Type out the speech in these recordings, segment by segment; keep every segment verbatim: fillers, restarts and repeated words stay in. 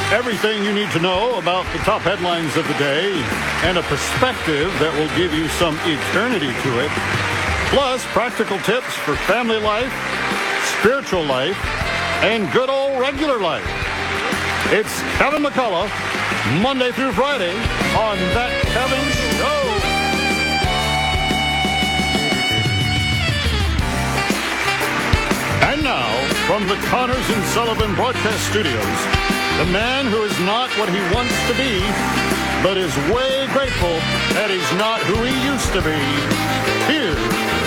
Everything you need to know about the top headlines of the day and a perspective that will give you some eternity to it. Plus, practical tips for family life, spiritual life, and good old regular life. It's Kevin McCullough, Monday through Friday on That Kevin Show. And now, from the Connors and Sullivan Broadcast Studios, the man who is not what he wants to be, but is way grateful that he's not who he used to be. Here's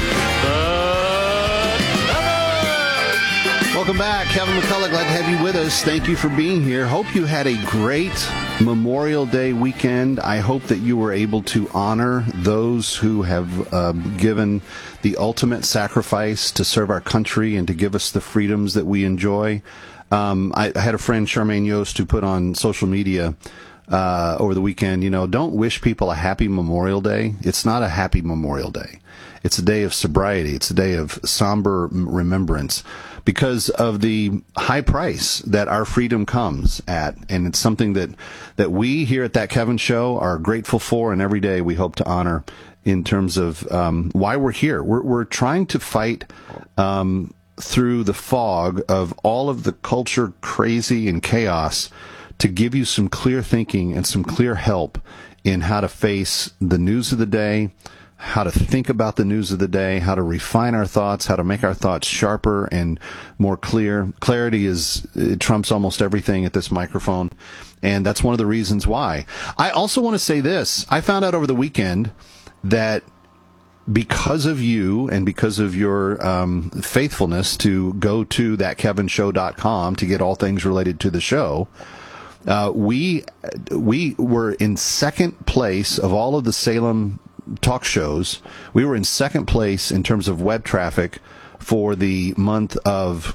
the Kevin! Welcome back. Kevin McCullough, glad to have you with us. Thank you for being here. Hope you had a great Memorial Day weekend. I hope that you were able to honor those who have uh, given the ultimate sacrifice to serve our country and to give us the freedoms that we enjoy. Um, I, I had a friend, Charmaine Yost, who put on social media uh, over the weekend, you know, don't wish people a happy Memorial Day. It's not a happy Memorial Day. It's a day of sobriety. It's a day of somber remembrance because of the high price that our freedom comes at. And it's something that, that we here at That Kevin Show are grateful for, and every day we hope to honor in terms of um, why we're here. We're, we're trying to fight um through the fog of all of the culture crazy and chaos to give you some clear thinking and some clear help in how to face the news of the day, how to think about the news of the day, how to refine our thoughts, how to make our thoughts sharper and more clear. Clarity is, it trumps almost everything at this microphone, and that's one of the reasons why. I also want to say this. I found out over the weekend that because of you and because of your um, faithfulness to go to that kevin show dot com to get all things related to the show, uh, we we were in second place of all of the Salem talk shows. We were in second place in terms of web traffic for the month of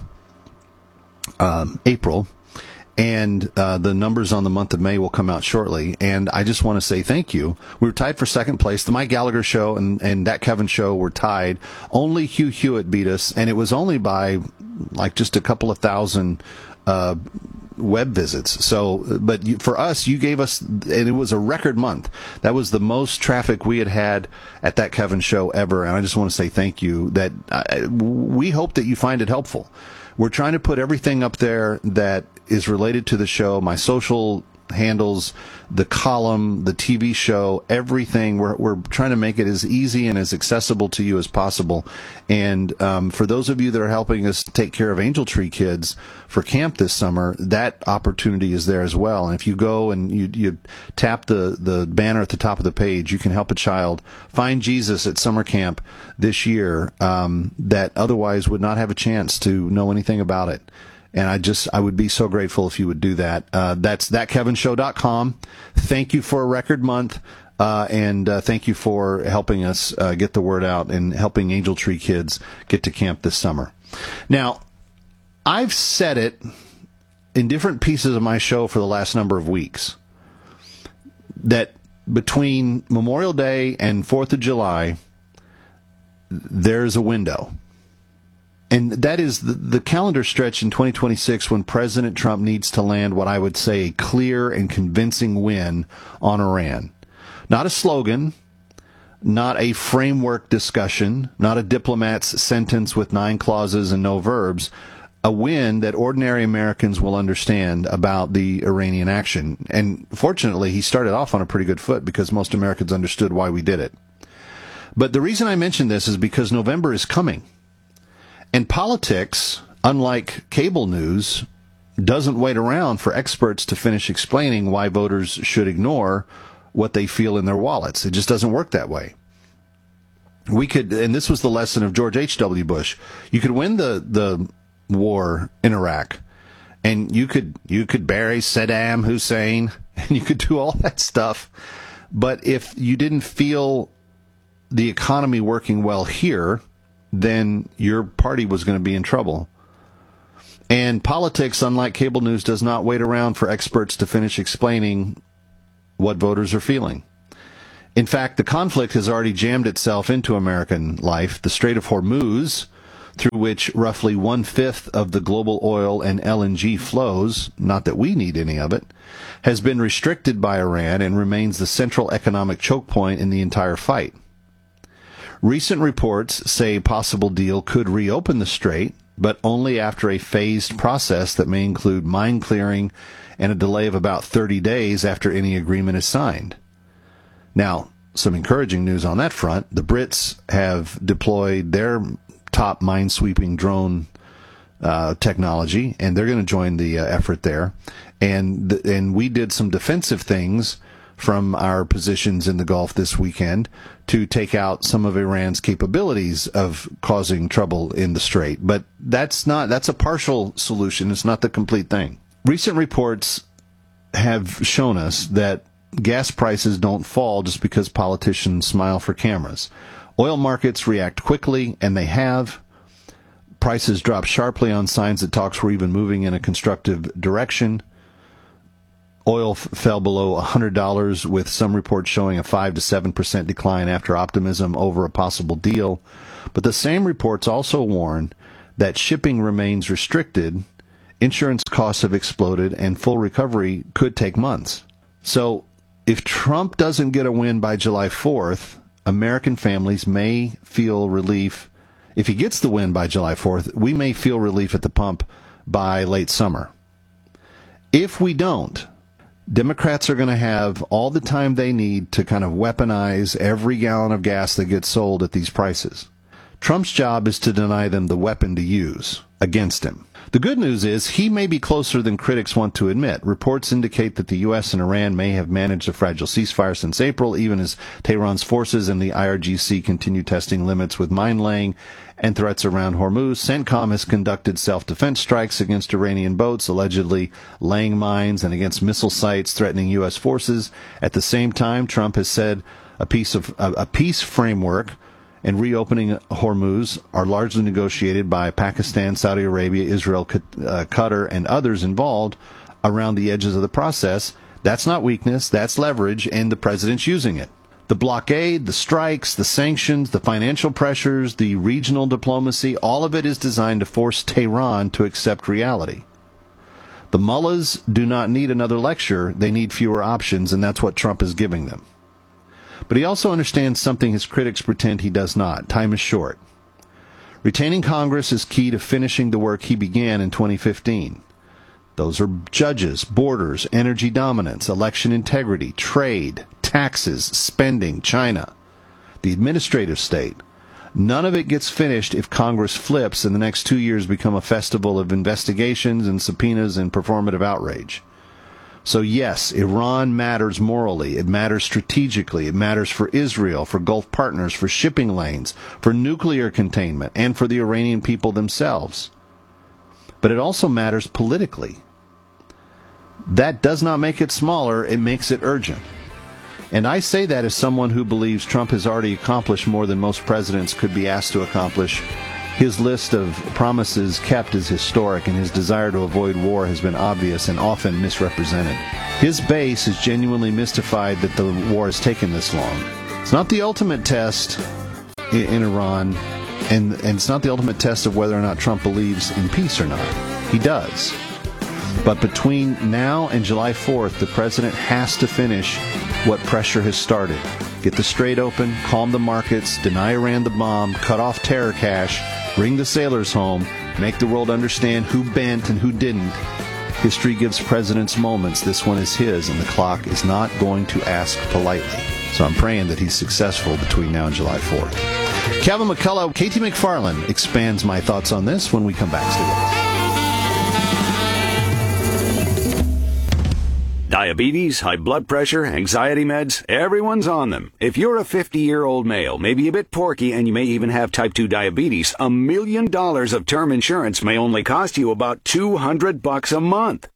um, April. And uh, the numbers on the month of May will come out shortly. And I just want to say thank you. We were tied for second place. The Mike Gallagher Show and, and That Kevin Show were tied. Only Hugh Hewitt beat us, and it was only by like just a couple of thousand uh, web visits. So, but you, for us, you gave us, and it was a record month. That was the most traffic we had had at That Kevin Show ever. And I just want to say thank you. That I, we hope that you find it helpful. We're trying to put everything up there that is related to the show, my social handles, the column, the T V show, everything. We're we're trying to make it as easy and as accessible to you as possible. And um, for those of you that are helping us take care of Angel Tree kids for camp this summer, that opportunity is there as well. And if you go and you you tap the, the banner at the top of the page, you can help a child find Jesus at summer camp this year um, that otherwise would not have a chance to know anything about it. And I just, I would be so grateful if you would do that. Uh, that's that kevin show dot com. Thank you for a record month. Uh, and uh, thank you for helping us uh, get the word out and helping Angel Tree kids get to camp this summer. Now, I've said it in different pieces of my show for the last number of weeks that between Memorial Day and fourth of July, there's a window. And that is the, the calendar stretch in twenty twenty-six when President Trump needs to land what I would say a clear and convincing win on Iran. Not a slogan, not a framework discussion, not a diplomat's sentence with nine clauses and no verbs, a win that ordinary Americans will understand about the Iranian action. And fortunately, he started off on a pretty good foot because most Americans understood why we did it. But the reason I mention this is because November is coming. And politics, unlike cable news, doesn't wait around for experts to finish explaining why voters should ignore what they feel in their wallets. It just doesn't work that way. We could, and this was the lesson of George H W. Bush, you could win the, the war in Iraq, and you could, you could bury Saddam Hussein, and you could do all that stuff. But if you didn't feel the economy working well here, then your party was going to be in trouble. And politics, unlike cable news, does not wait around for experts to finish explaining what voters are feeling. In fact, the conflict has already jammed itself into American life. The Strait of Hormuz, through which roughly one-fifth of the global oil and L N G flows, not that we need any of it, has been restricted by Iran and remains the central economic choke point in the entire fight. Recent reports say a possible deal could reopen the strait, but only after a phased process that may include mine clearing and a delay of about thirty days after any agreement is signed. Now, some encouraging news on that front. The Brits have deployed their top mine-sweeping drone uh, technology, and they're going to join the uh, effort there. And th- and we did some defensive things from our positions in the Gulf this weekend to take out some of Iran's capabilities of causing trouble in the Strait. But that's not that's a partial solution. It's not the complete thing. Recent reports have shown us that gas prices don't fall just because politicians smile for cameras. Oil markets react quickly, and they have. Prices drop sharply on signs that talks were even moving in a constructive direction. Oil f- fell below one hundred dollars, with some reports showing a five to seven percent decline after optimism over a possible deal. But the same reports also warn that shipping remains restricted, insurance costs have exploded, and full recovery could take months. So if Trump doesn't get a win by July fourth, American families may feel relief. If he gets the win by July fourth, we may feel relief at the pump by late summer. If we don't, Democrats are going to have all the time they need to kind of weaponize every gallon of gas that gets sold at these prices. Trump's job is to deny them the weapon to use against him. The good news is he may be closer than critics want to admit. Reports indicate that the U S and Iran may have managed a fragile ceasefire since April, even as Tehran's forces and the I R G C continue testing limits with mine laying and threats around Hormuz. CENTCOM has conducted self-defense strikes against Iranian boats, allegedly laying mines, and against missile sites threatening U S forces. At the same time, Trump has said a piece of a, a peace framework and reopening Hormuz are largely negotiated by Pakistan, Saudi Arabia, Israel, uh, Qatar, and others involved around the edges of the process. That's not weakness, that's leverage, and the president's using it. The blockade, the strikes, the sanctions, the financial pressures, the regional diplomacy, all of it is designed to force Tehran to accept reality. The mullahs do not need another lecture, they need fewer options, and that's what Trump is giving them. But he also understands something his critics pretend he does not. Time is short. Retaining Congress is key to finishing the work he began in twenty fifteen. Those are judges, borders, energy dominance, election integrity, trade, taxes, spending, China, the administrative state. None of it gets finished if Congress flips and the next two years become a festival of investigations and subpoenas and performative outrage. So yes, Iran matters morally, it matters strategically, it matters for Israel, for Gulf partners, for shipping lanes, for nuclear containment, and for the Iranian people themselves. But it also matters politically. That does not make it smaller, it makes it urgent. And I say that as someone who believes Trump has already accomplished more than most presidents could be asked to accomplish. His list of promises kept is historic, and his desire to avoid war has been obvious and often misrepresented. His base is genuinely mystified that the war has taken this long. It's not the ultimate test in, in Iran, and, and it's not the ultimate test of whether or not Trump believes in peace or not. He does. But between now and July fourth, the president has to finish what pressure has started. Get the strait open, calm the markets, deny Iran the bomb, cut off terror cash, bring the sailors home, make the world understand who bent and who didn't. History gives presidents moments. This one is his, and the clock is not going to ask politely. So I'm praying that he's successful between now and July fourth. Kevin McCullough, Katie McFarland expands my thoughts on this when we come back. Stay with us. Diabetes, high blood pressure, anxiety meds, everyone's on them. If you're a fifty-year-old male, maybe a bit porky, and you may even have type two diabetes, a million dollars of term insurance may only cost you about two hundred bucks a month.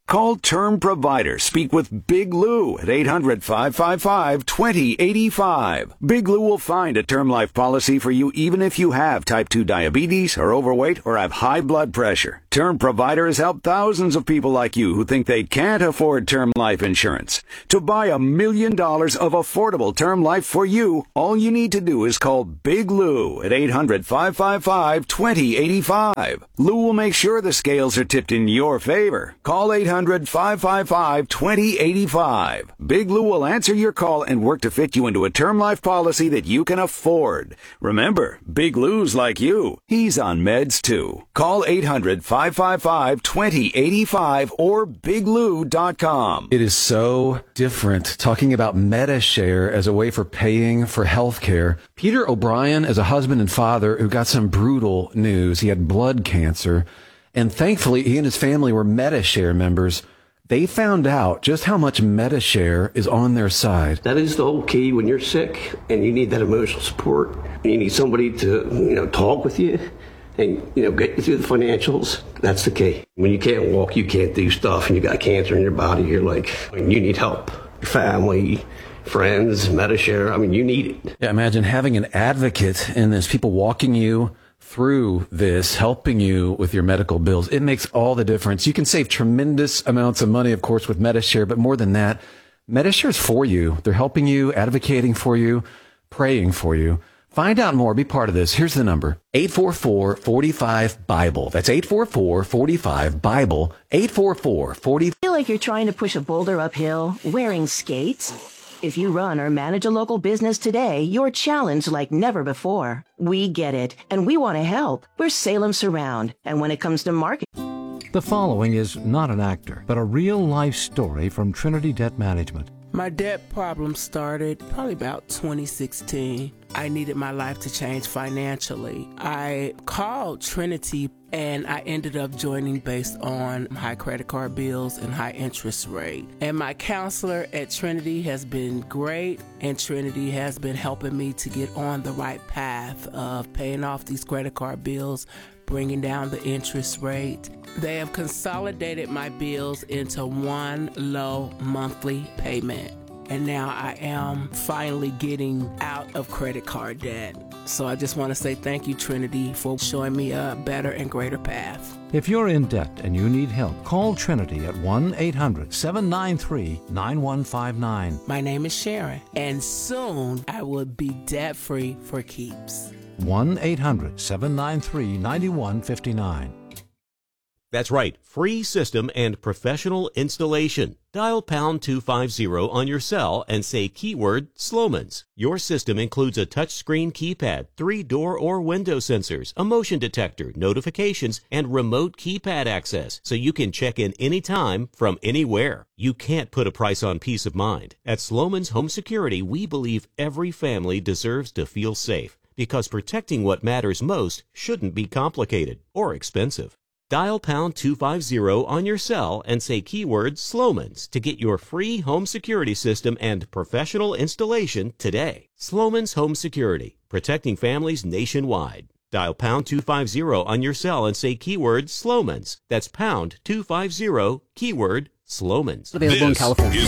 Call Term Provider. Speak with Big Lou at eight hundred, five five five, two zero eight five. Big Lou will find a term life policy for you even if you have type two diabetes, are overweight, or have high blood pressure. Term Provider has helped thousands of people like you who think they can't afford term life insurance. To buy a million dollars of affordable term life for you, all you need to do is call Big Lou at eight hundred, five five five, two zero eight five. Lou will make sure the scales are tipped in your favor. Call eight hundred, five five five, two zero eight five. Big Lou will answer your call and work to fit you into a term life policy that you can afford. Remember, Big Lou's like you. He's on meds too. Call eight hundred, five five five, two zero eight five or big lou dot com. It is so different talking about MediShare as a way for paying for health care. Peter O'Brien is a husband and father who got some brutal news. He had blood cancer, and thankfully he and his family were MediShare members. They found out just how much MediShare is on their side. That is the whole key when you're sick and you need that emotional support. You need somebody to, you know, talk with you and, you know, get you through the financials. That's the key. When you can't walk, you can't do stuff, and you got cancer in your body, you're like, you need help. Your family, friends, MediShare, I mean, you need it. Yeah, imagine having an advocate in this, people walking you through this, helping you with your medical bills. It makes all the difference. You can save tremendous amounts of money, of course, with MediShare, but more than that, MediShare is for you. They're helping you, advocating for you, praying for you. Find out more. Be part of this. Here's the number. eight four four, four five, BIBLE. That's eight four four, four five, BIBLE. eight four four, four five. Feel like you're trying to push a boulder uphill wearing skates? If you run or manage a local business today, you're challenged like never before. We get it, and we want to help. We're Salem Surround, and when it comes to marketing... The following is not an actor, but a real-life story from Trinity Debt Management. My debt problem started probably about twenty sixteen. I needed my life to change financially. I called Trinity and I ended up joining based on high credit card bills and high interest rate. And my counselor at Trinity has been great, and Trinity has been helping me to get on the right path of paying off these credit card bills, bringing down the interest rate. They have consolidated my bills into one low monthly payment. And now I am finally getting out of credit card debt. So I just want to say thank you, Trinity, for showing me a better and greater path. If you're in debt and you need help, call Trinity at one eight hundred, seven nine three, nine one five nine. My name is Sharon, and soon I will be debt-free for keeps. one eight hundred, seven nine three, nine one five nine. That's right, free system and professional installation. Dial pound two fifty on your cell and say keyword Sloman's. Your system includes a touchscreen keypad, three door or window sensors, a motion detector, notifications, and remote keypad access, so you can check in anytime from anywhere. You can't put a price on peace of mind. At Sloman's Home Security, we believe every family deserves to feel safe, because protecting what matters most shouldn't be complicated or expensive. Dial pound two fifty on your cell and say keyword Sloman's to get your free home security system and professional installation today. Sloman's Home Security, protecting families nationwide. Dial pound two fifty on your cell and say keyword Sloman's. That's pound two fifty, keyword Sloman's. Available in California.